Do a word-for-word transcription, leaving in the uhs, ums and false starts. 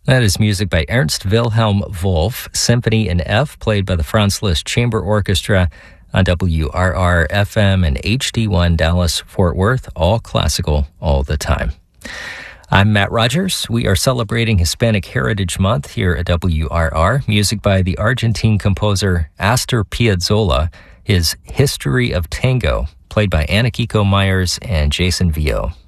That is music by Ernst Wilhelm Wolf, Symphony in F, played by the Franz Liszt Chamber Orchestra on W R R F M and H D one Dallas Fort Worth, all classical all the time. I'm Matt Rogers. We are celebrating Hispanic Heritage Month here at W R R. Music by the Argentine composer Astor Piazzolla, his History of Tango, played by Anna Kiko Myers and Jason Vio.